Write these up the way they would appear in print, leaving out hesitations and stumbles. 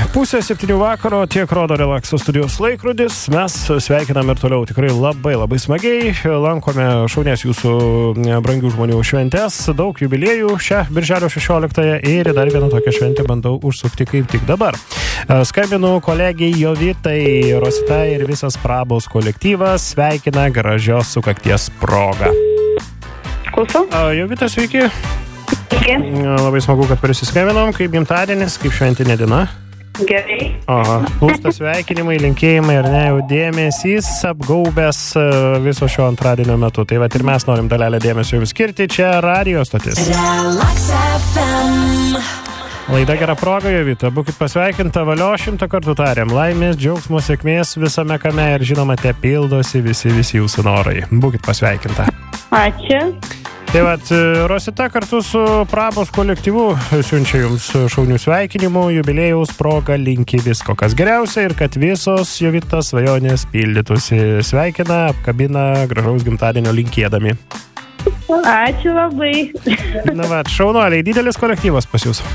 Pusė 7 vakaro, tiek rodo Relaxo studijos laikrodis. Mes sveikinam ir toliau tikrai labai smagiai. Lankome šaunės jūsų brangių žmonių šventės. Daug jubiliejų šią birželio 16-ąją ir dar vieną tokią šventę bandau užsukti kaip tik dabar. Skambinu kolegijai Jovitai, Rosita ir visas Prabos kolektyvas sveikina gražios sukakties progą. Klausau. Jovita, sveiki. Sveiki. Labai smagu, kad prisiskambinom. Kaip gimtadienis, kaip šventinė diena? Gerai. Aha, plūsta sveikinimai, linkėjimai ir ne jau dėmesys apgaubęs viso šio antradienio metu. Tai vat ir mes norim dalelę dėmesio jums skirti. Čia radio stotis. Relax FM. Laida gera proga, Jovita. Būkit pasveikinta, valio 100 kartų tariam. Laimės, džiaugsmo, sėkmės visame kame ir žinoma, te pildosi visi jūsų norai. Būkit pasveikinta. Ačiū. Tai vat, Rosita kartu su Prabos kolektyvu siunčia jums šaunių sveikinimų, jubiliejaus proga linki visko, kas geriausia ir kad visos Jovitos svajonės pildytųsi. Sveikina, apkabina gražaus gimtadienio linkėdami. Ačiū labai. Na vat, šaunuoliai, didelis kolektyvas pas jūs.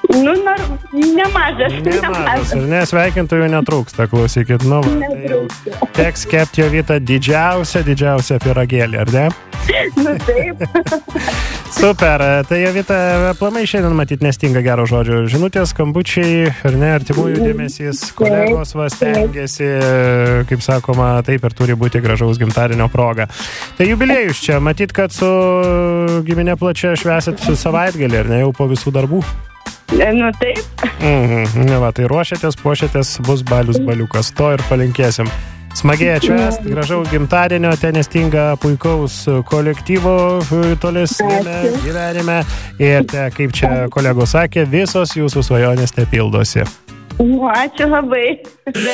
Nemažas. Ir nesveikintojų netrūksta, klausykit. Nu, va, tai jau teks kepti Jovitą didžiausią pyragėlį, ar ne? Taip. Super, tai Jovita, aplamai šiandien matyt nestinga gero žodžio. Žinutės, skambučiai, ar ne, artimųjų dėmesys, kolegos va stengiasi, kaip sakoma, taip ir turi būti gražaus gimtadienio proga. Tai jubiliejus čia, matyt, kad su giminė plačia švęsit savaitgalį, ar ne, jau po visų darbų? Taip. Ne, va, tai ruošiatės, puošiatės, bus baliukas, to ir palinkėsim. Smagiai atšvęst, gražaus gimtadienio, nestinga puikaus kolektyvo tolesnėme gyvenime ir kaip čia kolegos sakė, visos jūsų svajonės te pildosi. Ačiū labai.